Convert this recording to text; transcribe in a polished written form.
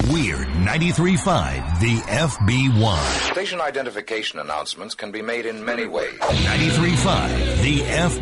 We're 93.5, the FB1. Station identification announcements can be made in many ways. 93.5, the FB1.